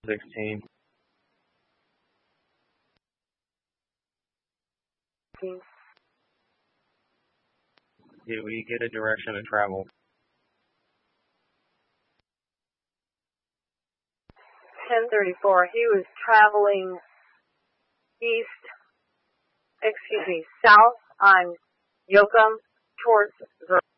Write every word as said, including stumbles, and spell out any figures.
sixteen. Did we get a direction of travel? ten thirty-four. He was traveling east, excuse me, south on Yoakum towards the